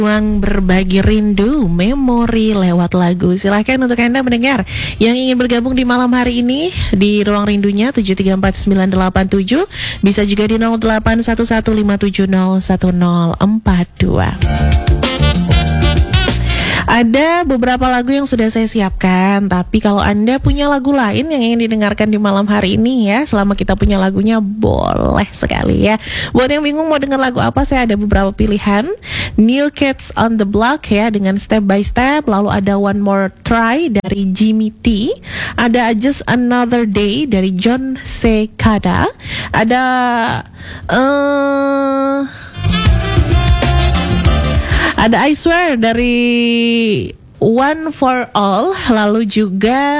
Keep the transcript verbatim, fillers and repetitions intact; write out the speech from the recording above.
Ruang berbagi rindu, memori lewat lagu. Silahkan untuk Anda mendengar yang ingin bergabung di malam hari ini di ruang rindunya tujuh tiga empat sembilan delapan tujuh. Bisa juga di nol delapan satu satu lima tujuh nol satu nol empat dua. Ada beberapa lagu yang sudah saya siapkan, tapi kalau Anda punya lagu lain yang ingin didengarkan di malam hari ini ya, selama kita punya lagunya boleh sekali ya. Buat yang bingung mau dengar lagu apa, saya ada beberapa pilihan. New Kids on the Block ya dengan Step by Step, lalu ada One More Try dari Jimmy T, ada Just Another Day dari John Cicada, ada uh, ada I Swear dari One for All, lalu juga